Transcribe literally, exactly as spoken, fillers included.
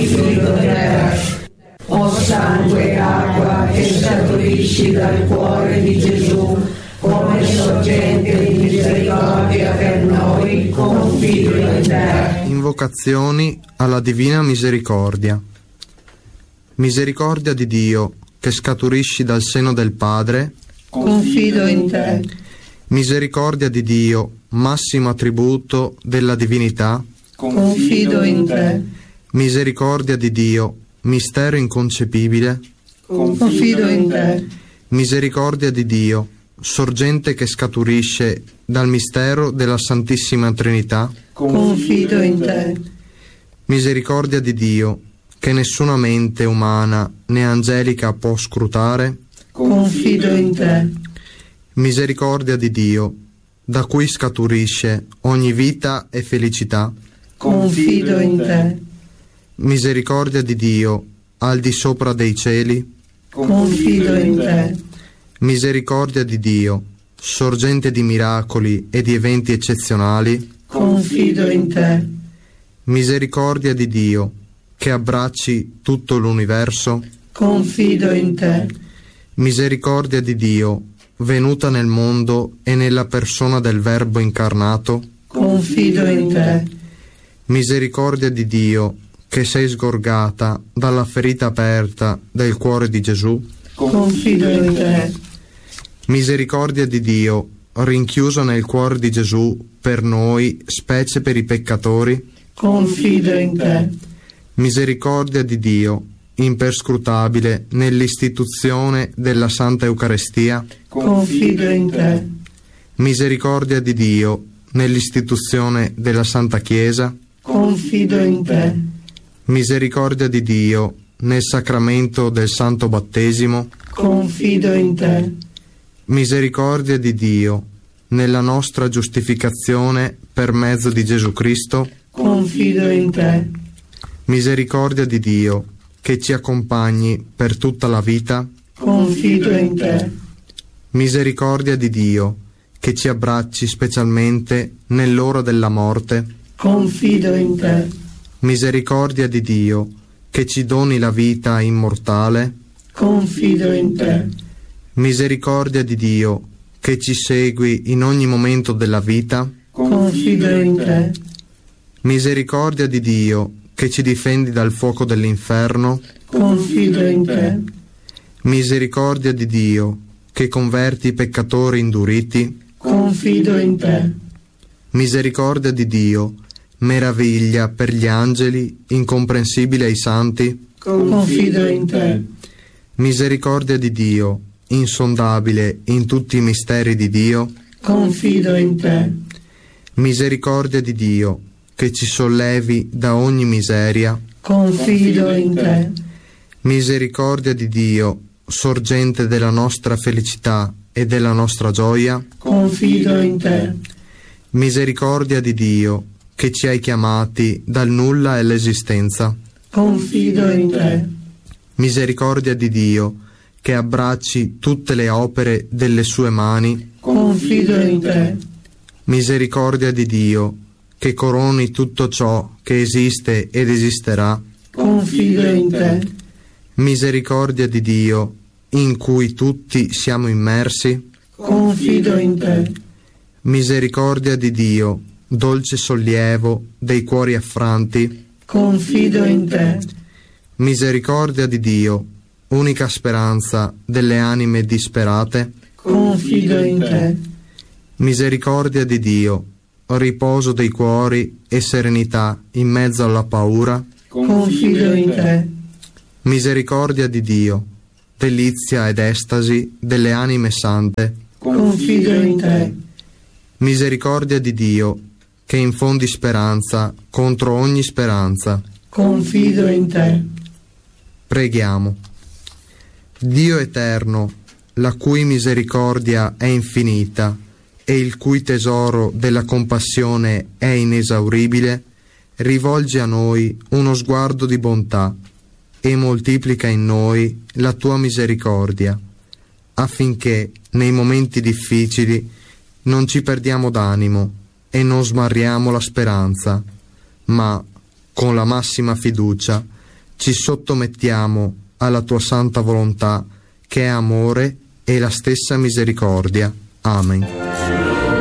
figlio di te. O sangue e acqua che scaturisci dal cuore di Gesù, come sorgente di misericordia per noi, confido in te. Invocazioni alla Divina Misericordia. Misericordia di Dio, che scaturisci dal seno del Padre, confido in te. Misericordia di Dio, massimo attributo della divinità, confido in te. Misericordia di Dio, mistero inconcepibile, confido in te. Misericordia di Dio, sorgente che scaturisce dal mistero della Santissima Trinità, confido in te. Misericordia di Dio, che nessuna mente umana né angelica può scrutare, confido in te. Misericordia di Dio, da cui scaturisce ogni vita e felicità, confido in te. Misericordia di Dio, al di sopra dei cieli, confido in te. Misericordia di Dio, sorgente di miracoli e di eventi eccezionali, confido in te. Misericordia di Dio, che abbracci tutto l'universo, confido in te. Misericordia di Dio, venuta nel mondo e nella persona del Verbo incarnato, confido in te. Misericordia di Dio, che sei sgorgata dalla ferita aperta del cuore di Gesù, confido in te. Misericordia di Dio, rinchiusa nel cuore di Gesù per noi, specie per i peccatori, confido in te. Misericordia di Dio, imperscrutabile nell'istituzione della Santa Eucaristia, confido in te. Misericordia di Dio, nell'istituzione della Santa Chiesa, confido in te. Misericordia di Dio, nel sacramento del Santo Battesimo, confido in te. Misericordia di Dio, nella nostra giustificazione per mezzo di Gesù Cristo, confido in te. Misericordia di Dio, che ci accompagni per tutta la vita, confido in te. Misericordia di Dio, che ci abbracci specialmente nell'ora della morte, confido in te. Misericordia di Dio, che ci doni la vita immortale, confido in te. Misericordia di Dio, che ci segui in ogni momento della vita, confido in te. Misericordia di Dio, che ci difendi dal fuoco dell'inferno, confido in te. Misericordia di Dio, che converti i peccatori induriti, confido in te. Misericordia di Dio, meraviglia per gli angeli, incomprensibile ai santi, confido in te. Misericordia di Dio, insondabile in tutti i misteri di Dio, confido in te. Misericordia di Dio, che ci sollevi da ogni miseria, confido in te. Misericordia di Dio, sorgente della nostra felicità e della nostra gioia, confido in te. Misericordia di Dio, che ci hai chiamati dal nulla all'esistenza, confido in te. Misericordia di Dio, che abbracci tutte le opere delle sue mani, confido in te. Misericordia di Dio, che coroni tutto ciò che esiste ed esisterà, confido in te. Misericordia di Dio, in cui tutti siamo immersi, confido in te. Misericordia di Dio, dolce sollievo dei cuori affranti, confido in te. Misericordia di Dio, unica speranza delle anime disperate, confido in te. Misericordia di Dio, riposo dei cuori e serenità in mezzo alla paura, confido in te. Misericordia di Dio, delizia ed estasi delle anime sante, confido in te. Misericordia di Dio, che infondi speranza contro ogni speranza, confido in te. Preghiamo. Dio eterno, la cui misericordia è infinita e il cui tesoro della compassione è inesauribile, rivolgi a noi uno sguardo di bontà e moltiplica in noi la tua misericordia, affinché nei momenti difficili non ci perdiamo d'animo e non smarriamo la speranza, ma con la massima fiducia ci sottomettiamo alla tua santa volontà, che è amore e la stessa misericordia. Amen.